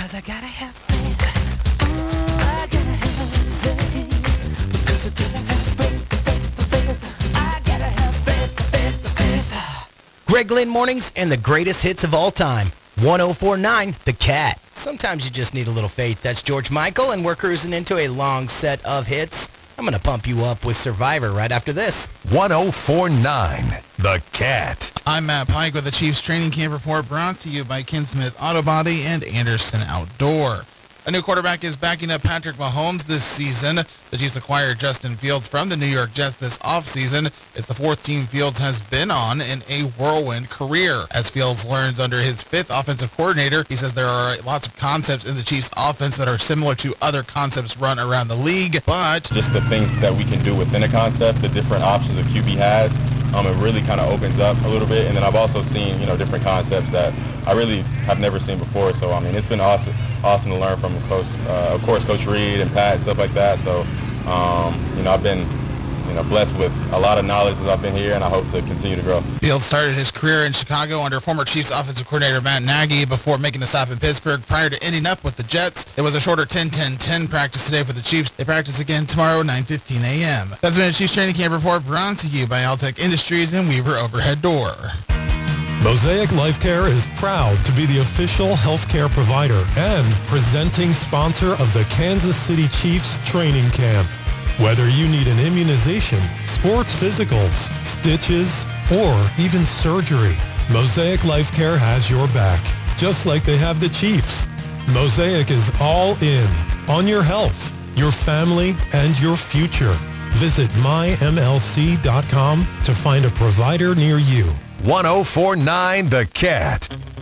'Cause I gotta have faith. I gotta have faith. Because I gotta have faith. I gotta have faith. Greg Lynn Mornings and the greatest hits of all time. 104.9 The Cat. Sometimes you just need a little faith. That's George Michael, and we're cruising into a long set of hits. I'm going to pump you up with Survivor right after this. 104.9 The Cat. I'm Matt Pike with the Chiefs Training Camp Report, brought to you by Ken Smith Auto Body and Anderson Outdoor. A new quarterback is backing up Patrick Mahomes this season. The Chiefs acquired Justin Fields from the New York Jets this offseason. It's the fourth team Fields has been on in a whirlwind career. As Fields learns under his fifth offensive coordinator, he says there are lots of concepts in the Chiefs offense that are similar to other concepts run around the league, but just the things that we can do within a concept, the different options the QB has, it really kind of opens up a little bit. And then I've also seen, different concepts that I really have never seen before. So, it's been awesome to learn from Coach Reed and Pat, stuff like that. So, I've been, blessed with a lot of knowledge as I've been here, and I hope to continue to grow. Fields started his career in Chicago under former Chiefs offensive coordinator Matt Nagy before making a stop in Pittsburgh prior to ending up with the Jets. It was a shorter 10-10-10 practice today for the Chiefs. They practice again tomorrow at 9:15 a.m. That's been a Chiefs Training Camp Report brought to you by Altech Industries and Weaver Overhead Door. Mosaic Life Care is proud to be the official healthcare provider and presenting sponsor of the Kansas City Chiefs Training Camp. Whether you need an immunization, sports physicals, stitches, or even surgery, Mosaic Life Care has your back, just like they have the Chiefs. Mosaic is all in on your health, your family, and your future. Visit mymlc.com to find a provider near you. 104.9 The Cat.